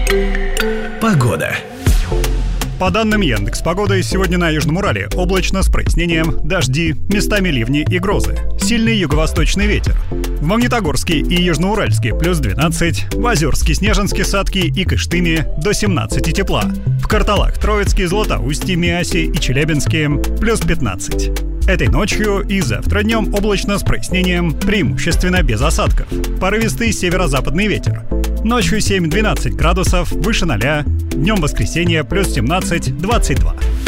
Погода. По данным Яндекс.Погоды, сегодня на Южном Урале облачно с прояснением, дожди, местами ливни и грозы. Сильный юго-восточный ветер. В Магнитогорске и Южноуральске плюс 12, в Озерске, Снежинске, Сатке и Кыштыме до 17 тепла. В Карталах, Троицке, Златоусте, Миасе и Челябинске плюс 15. Этой ночью и завтра днем облачно с прояснением, преимущественно без осадков. Порывистый северо-западный ветер. Ночью 7-12 градусов, выше 0. Днем воскресенья плюс 17-22.